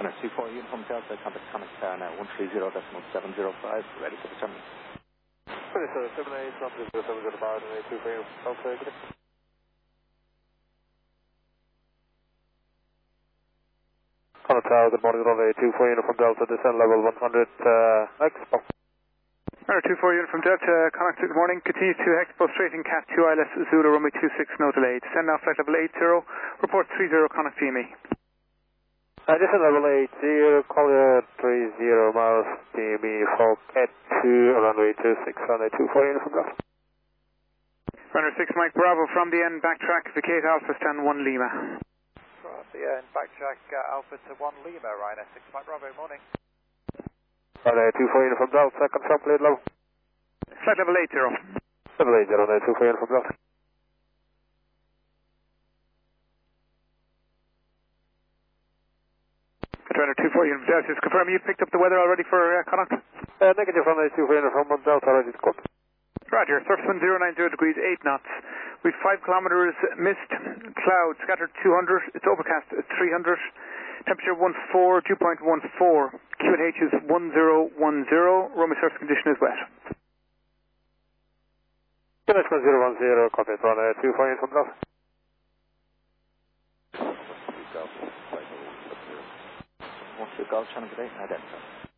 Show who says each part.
Speaker 1: Runner 24 Uniform Delta, contact Connect Tower now 130.705, ready for the terminal.
Speaker 2: 78, 705, and 2 for Uniform Delta, good. Connect Tower, good morning, runway 24 Uniform Delta, descend level 100, Expo.
Speaker 3: Runner 24 Uniform Delta, Connect, good morning, continue to Expo straight in Cat 2 ILS Zulu, runway 26, no delay. Descend now flight level 80, report 30, Connect DME.
Speaker 2: Descend level 80, call 30 miles, DME for Cat 2, runway 26, runway 24 Uniform Delta.
Speaker 3: Runner 6 Mike Bravo from the end, backtrack, vacate Alpha, stand 1 Lima.
Speaker 4: From the end, backtrack Alpha to 1 Lima, Ryanair 6 Mike Bravo, morning.
Speaker 2: Runway 24 Uniform Delta, confirm plate level.
Speaker 3: Flight level 80.
Speaker 2: Level 80, runway 24 Uniform Delta.
Speaker 3: Runner 24 Uniform Delta, just confirm you picked up the weather already for Connacht?
Speaker 2: Negative, runway 24 Uniform Delta, already scored.
Speaker 3: Roger, surface 1090 degrees, 8 knots. We've 5 kilometers mist, cloud, scattered 200, it's overcast 300, temperature 14, dew point 14, QNH is 1010, runway surface condition is wet.
Speaker 2: QNH 1010, copy, runway 24 Uniform Delta.
Speaker 1: Golf, Channel 8, identify.